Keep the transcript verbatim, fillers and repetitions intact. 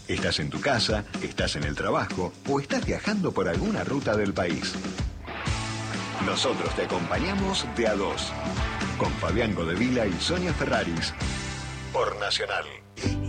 Estás en tu casa, estás en el trabajo o estás viajando por alguna ruta del país. Nosotros te acompañamos de a dos, con Fabián Godevila y Sonia Ferraris, por Nacional.